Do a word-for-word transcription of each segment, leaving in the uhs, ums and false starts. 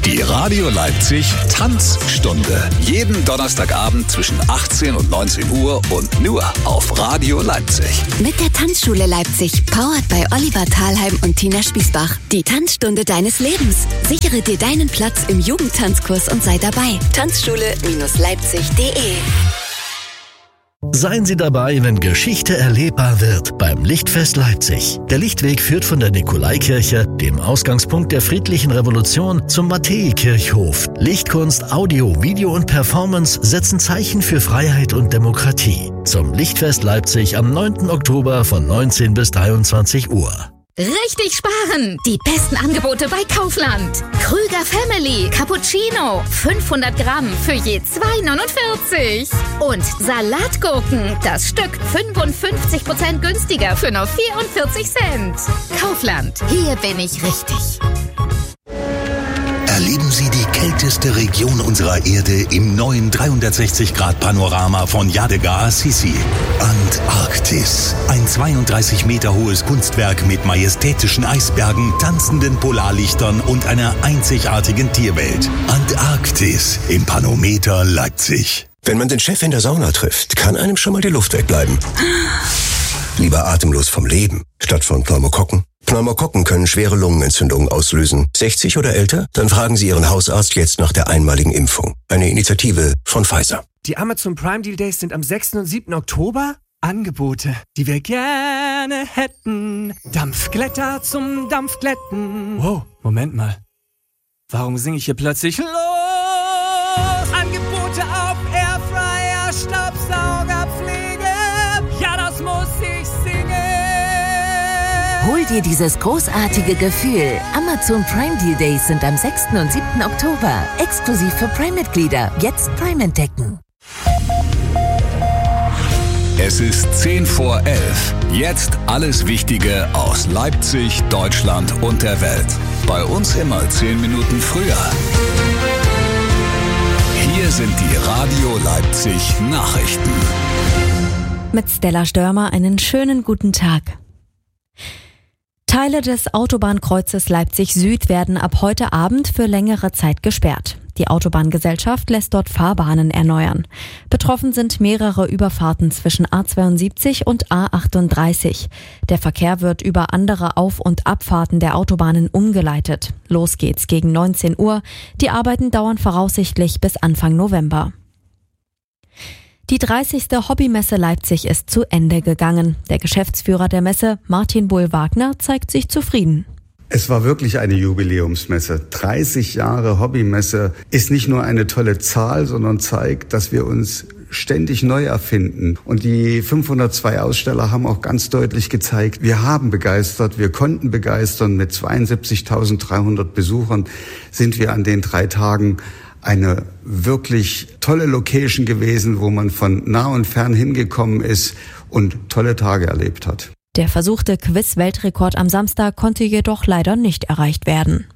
Die Radio Leipzig Tanzstunde. Jeden Donnerstagabend zwischen achtzehn und neunzehn Uhr und nur auf Radio Leipzig. Mit der Tanzschule Leipzig, powered bei Oliver Thalheim und Tina Spießbach. Die Tanzstunde deines Lebens. Sichere dir deinen Platz im Jugendtanzkurs und sei dabei. Tanzschule Leipzig punkt de. Seien Sie dabei, wenn Geschichte erlebbar wird beim Lichtfest Leipzig. Der Lichtweg führt von der Nikolaikirche, dem Ausgangspunkt der friedlichen Revolution, zum Matthäikirchhof. Lichtkunst, Audio, Video und Performance setzen Zeichen für Freiheit und Demokratie. Zum Lichtfest Leipzig am neunten Oktober von neunzehn bis dreiundzwanzig Uhr. Richtig sparen! Die besten Angebote bei Kaufland. Krüger Family Cappuccino. fünfhundert Gramm für je zwei neunundvierzig. Und Salatgurken. Das Stück fünfundfünfzig Prozent günstiger für nur vierundvierzig Cent. Kaufland. Hier bin ich richtig. Erleben Sie die kälteste Region unserer Erde im neuen dreihundertsechzig Grad Panorama von Yadega Assisi. Antarktis. Ein zweiunddreißig Meter hohes Kunstwerk mit majestätischen Eisbergen, tanzenden Polarlichtern und einer einzigartigen Tierwelt. Antarktis im Panometer Leipzig. Wenn man den Chef in der Sauna trifft, kann einem schon mal die Luft wegbleiben. Lieber atemlos vom Leben, statt von Pneumokokken. Pneumokokken können schwere Lungenentzündungen auslösen. sechzig oder älter? Dann fragen Sie Ihren Hausarzt jetzt nach der einmaligen Impfung. Eine Initiative von Pfizer. Die Amazon Prime Deal Days sind am sechsten und siebten Oktober. Angebote, die wir gerne hätten. Dampfglätter zum Dampfglätten. Wow, Moment mal. Warum singe ich hier plötzlich los? Angebote auf Airfryer, Staubsaugerpflege. Ja, das muss ich singen. Hol dir dieses großartige Gefühl. Amazon Prime Deal Days sind am sechsten und siebten Oktober. Exklusiv für Prime-Mitglieder. Jetzt Prime entdecken. Es ist zehn vor elf. Jetzt alles Wichtige aus Leipzig, Deutschland und der Welt. Bei uns immer zehn Minuten früher. Hier sind die Radio Leipzig Nachrichten. Mit Stella Störmer einen schönen guten Tag. Teile des Autobahnkreuzes Leipzig Süd werden ab heute Abend für längere Zeit gesperrt. Die Autobahngesellschaft lässt dort Fahrbahnen erneuern. Betroffen sind mehrere Überfahrten zwischen A zweiundsiebzig und A achtunddreißig. Der Verkehr wird über andere Auf- und Abfahrten der Autobahnen umgeleitet. Los geht's gegen neunzehn Uhr. Die Arbeiten dauern voraussichtlich bis Anfang November. Die dreißigste Hobbymesse Leipzig ist zu Ende gegangen. Der Geschäftsführer der Messe, Martin Bull-Wagner, zeigt sich zufrieden. Es war wirklich eine Jubiläumsmesse. dreißig Jahre Hobbymesse ist nicht nur eine tolle Zahl, sondern zeigt, dass wir uns ständig neu erfinden. Und die fünfhundertzwei Aussteller haben auch ganz deutlich gezeigt, wir haben begeistert, wir konnten begeistern. Mit zweiundsiebzigtausenddreihundert Besuchern sind wir an den drei Tagen eine wirklich tolle Location gewesen, wo man von nah und fern hingekommen ist und tolle Tage erlebt hat. Der versuchte Quiz-Weltrekord am Samstag konnte jedoch leider nicht erreicht werden.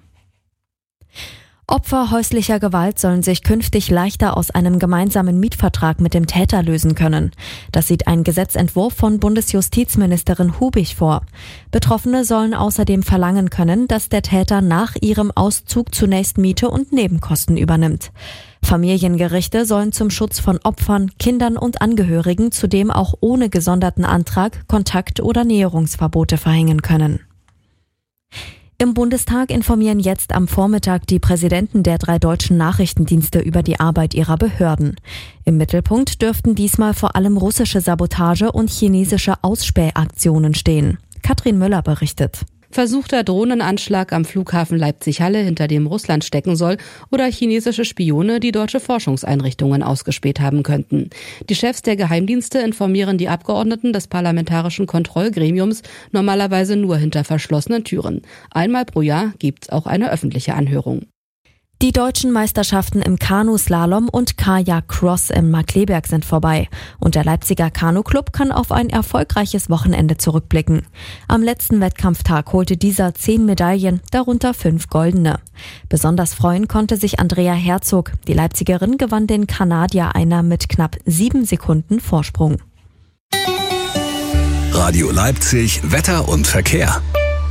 Opfer häuslicher Gewalt sollen sich künftig leichter aus einem gemeinsamen Mietvertrag mit dem Täter lösen können. Das sieht ein Gesetzentwurf von Bundesjustizministerin Hubig vor. Betroffene sollen außerdem verlangen können, dass der Täter nach ihrem Auszug zunächst Miete und Nebenkosten übernimmt. Familiengerichte sollen zum Schutz von Opfern, Kindern und Angehörigen zudem auch ohne gesonderten Antrag Kontakt- oder Näherungsverbote verhängen können. Im Bundestag informieren jetzt am Vormittag die Präsidenten der drei deutschen Nachrichtendienste über die Arbeit ihrer Behörden. Im Mittelpunkt dürften diesmal vor allem russische Sabotage und chinesische Ausspähaktionen stehen. Katrin Müller berichtet. Versuchter Drohnenanschlag am Flughafen Leipzig-Halle, hinter dem Russland stecken soll, oder chinesische Spione, die deutsche Forschungseinrichtungen ausgespäht haben könnten. Die Chefs der Geheimdienste informieren die Abgeordneten des Parlamentarischen Kontrollgremiums normalerweise nur hinter verschlossenen Türen. Einmal pro Jahr gibt's auch eine öffentliche Anhörung. Die deutschen Meisterschaften im Kanuslalom und Kajak-Cross im Markkleeberg sind vorbei und der Leipziger Kanu-Club kann auf ein erfolgreiches Wochenende zurückblicken. Am letzten Wettkampftag holte dieser zehn Medaillen, darunter fünf goldene. Besonders freuen konnte sich Andrea Herzog. Die Leipzigerin gewann den Kanadier-Einer mit knapp sieben Sekunden Vorsprung. Radio Leipzig, Wetter und Verkehr.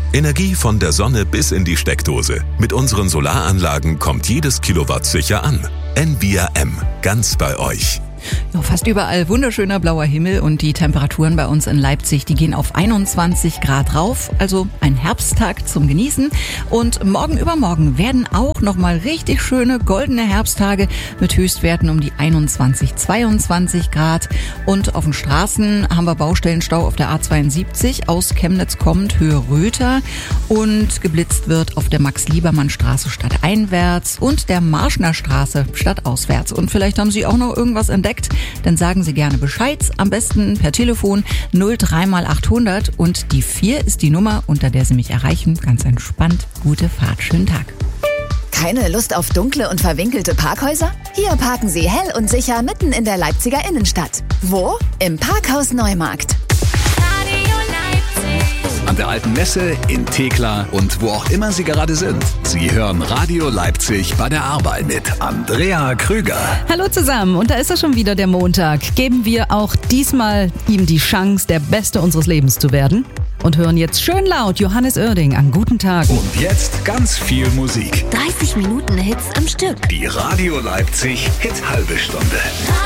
Energie von der Sonne bis in die Steckdose. Mit unseren Solaranlagen kommt jedes Kilowatt sicher an. N V I A M, ganz bei euch. Ja, fast überall wunderschöner blauer Himmel und die Temperaturen bei uns in Leipzig, die gehen auf einundzwanzig Grad rauf, also ein Herbsttag zum Genießen. Und morgen übermorgen werden auch nochmal richtig schöne goldene Herbsttage mit Höchstwerten um die einundzwanzig, zweiundzwanzig Grad. Und auf den Straßen haben wir Baustellenstau auf der A zweiundsiebzig aus Chemnitz kommend Höhe Röther und geblitzt wird auf der Max-Liebermann-Straße stadteinwärts und der Marschner Straße stadtauswärts. Und vielleicht haben Sie auch noch irgendwas entdeckt, dann sagen Sie gerne Bescheid, am besten per Telefon null drei mal achthundert und die vier ist die Nummer, unter der Sie mich erreichen. Ganz entspannt, gute Fahrt, schönen Tag. Keine Lust auf dunkle und verwinkelte Parkhäuser? Hier parken Sie hell und sicher mitten in der Leipziger Innenstadt. Wo? Im Parkhaus Neumarkt. An der Alten Messe, in Thekla und wo auch immer Sie gerade sind. Sie hören Radio Leipzig bei der Arbeit mit Andrea Krüger. Hallo zusammen, und da ist er schon wieder, der Montag. Geben wir auch diesmal ihm die Chance, der Beste unseres Lebens zu werden? Und hören jetzt schön laut Johannes Oerding an Guten Tag. Und jetzt ganz viel Musik. dreißig Minuten Hits am Stück. Die Radio Leipzig Hit halbe Stunde.